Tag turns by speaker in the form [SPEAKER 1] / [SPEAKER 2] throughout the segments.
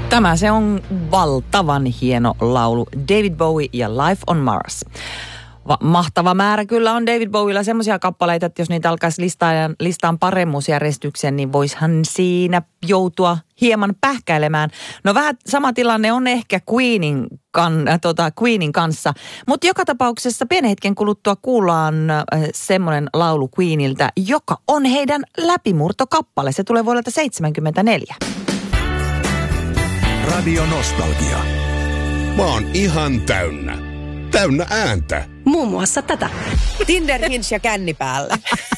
[SPEAKER 1] Tämä se on valtavan hieno laulu. David Bowie ja Life on Mars. Mahtava määrä kyllä on David Bowiella semmoisia kappaleita, että jos niitä alkaisi listaan paremmuusjärjestyksen, niin voisihan siinä joutua hieman pähkäilemään. No vähän sama tilanne on ehkä Queenin kanssa, mutta joka tapauksessa pienen hetken kuluttua kuullaan semmoinen laulu Queeniltä, joka on heidän läpimurtokappale. Se tulee vuodelta 1974.
[SPEAKER 2] Radio Nostalgia. Mä oon ihan täynnä ääntä.
[SPEAKER 3] Muun muassa tätä.
[SPEAKER 4] Tinder, Hinge ja känni päällä.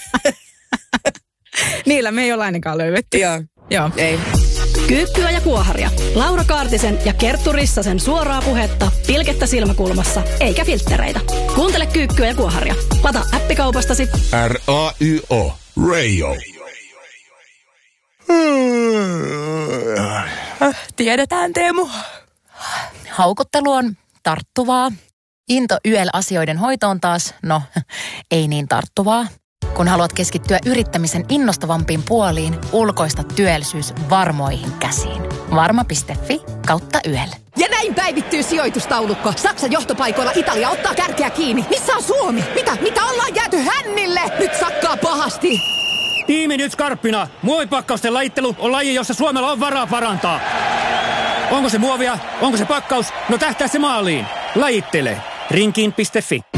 [SPEAKER 3] Niillä me ei ole ainakaan löydetty.
[SPEAKER 4] Joo. Ei.
[SPEAKER 3] Kyykkyä ja Kuoharia. Laura Kaartisen ja Kerttu Rissasen suoraa puhetta, pilkettä silmäkulmassa, eikä filttereitä. Kuuntele Kyykkyä ja Kuoharia. Lataa appikaupastasi.
[SPEAKER 2] RAYO. Radio.
[SPEAKER 5] Tiedetään, Teemu. Haukottelu on tarttuvaa. Into YEL-asioiden hoitoon taas, no, ei niin tarttuvaa. Kun haluat keskittyä yrittämisen innostavampiin puoliin, ulkoista työllisyys varmoihin käsiin. Varma.fi/YEL.
[SPEAKER 6] Ja näin päivittyy sijoitustaulukko. Saksan johtopaikoilla Italia ottaa kärkeä kiinni. Missä on Suomi? Mitä ollaan jääty hännille? Nyt sakkaa pahasti.
[SPEAKER 7] Tiimi nyt skarppina. Muovipakkausten lajittelu on laji, jossa Suomella on varaa parantaa. Onko se muovia? Onko se pakkaus? No tähtää se maaliin. Lajittele. Rinkiin.fi.